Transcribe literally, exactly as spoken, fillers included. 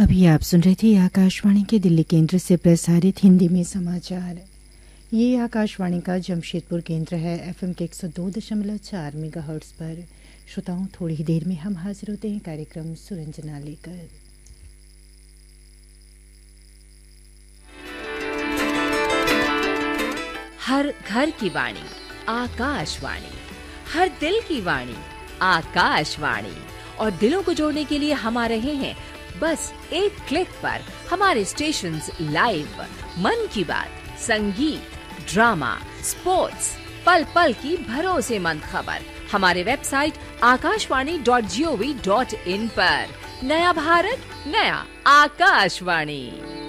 अभी आप सुन रहे थे आकाशवाणी के दिल्ली केंद्र से प्रसारित हिंदी में समाचार। ये आकाशवाणी का जमशेदपुर केंद्र है। एफएम के एक सौ दो दशमलव चार मेगाहर्ट्ज पर। श्रोताओं, थोड़ी ही देर में हम हाजिर होते हैं कार्यक्रम सुरंजना लेकर। हर घर की वाणी आकाशवाणी, हर दिल की वाणी आकाशवाणी, और दिलों को जोड़ने के लिए हम आ रहे हैं बस एक क्लिक पर। हमारे स्टेशंस लाइव, मन की बात, संगीत, ड्रामा, स्पोर्ट्स, पल पल की भरोसेमंद खबर हमारे website Akashvani dot G O V dot in पर। नया भारत, नया आकाशवाणी।